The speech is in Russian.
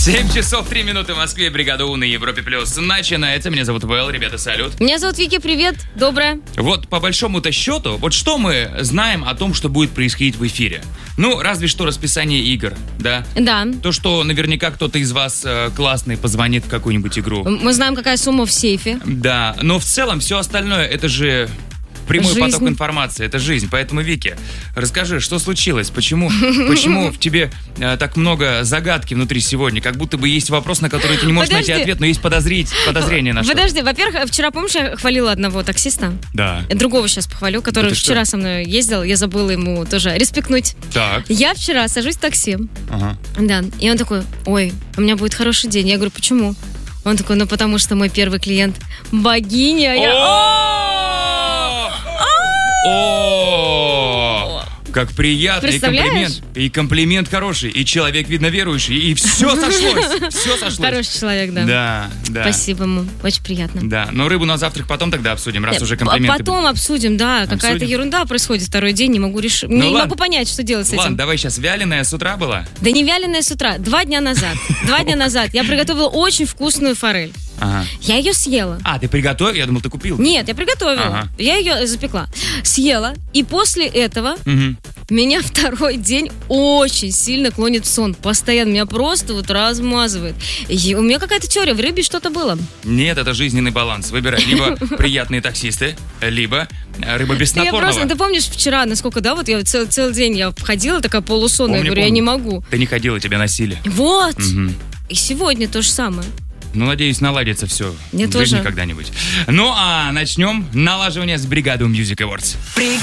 7 часов 3 минуты в Москве. Бригада У на Европе Плюс начинается. Меня зовут Вэл. Ребята, салют. Меня зовут Вики, привет, доброе. Вот по большому-то счету, вот что мы знаем о том, что будет происходить в эфире? Ну, разве что расписание игр, да? Да. То, что наверняка кто-то из вас классный позвонит в какую-нибудь игру. Мы знаем, какая сумма в сейфе. Да, но в целом все остальное это же... Прямой Жизнь. поток информации, это жизнь. Поэтому, Вики, расскажи, что случилось? Почему в тебе так много загадки внутри сегодня? Как будто бы есть вопрос, на который ты не можешь найти ответ, но есть подозрение на что. Подожди, во-первых, вчера, помнишь, я хвалила одного таксиста? Да. Другого сейчас похвалю, который Да вчера со мной ездил. Я забыла ему тоже респектнуть. Так. Я вчера сажусь в такси. Ага. Да, и он такой: ой, у меня будет хороший день. Я говорю: почему? Он такой: ну потому что мой первый клиент богиня. О, как приятно, и Представляешь? комплимент хороший, и человек, видно, верующий, и все сошлось, все сошлось. Хороший человек, да. Да. Спасибо ему, очень приятно. Да, но рыбу на завтрак потом тогда обсудим, раз уже комплименты. Потом обсудим, да, какая-то ерунда происходит второй день, не могу решить, не могу понять, что делать с этим. Ладно, давай сейчас, вяленая с утра была? Да не вяленая с утра, 2 дня назад я приготовила очень вкусную форель. Ага. Я ее съела. А, ты приготовил? Я думал, ты купил. Нет, я приготовила. Ага. Я ее запекла. Съела. И после этого Мгм. меня второй день очень сильно клонит в сон. Постоянно меня просто вот размазывает. И у меня какая-то теория, в рыбе что-то было. Нет, это жизненный баланс. Выбирай. Либо приятные таксисты, либо рыба без снотворного. Ты помнишь вчера, насколько, да, вот я целый день я ходила такая полусонная, я говорю, я не могу. Ты не ходила, тебя носили. Вот. Мгм. И сегодня то же самое. Ну, надеюсь, наладится все Мне в жизни тоже. когда-нибудь. Ну, а начнем налаживание с бригадой Music Awards.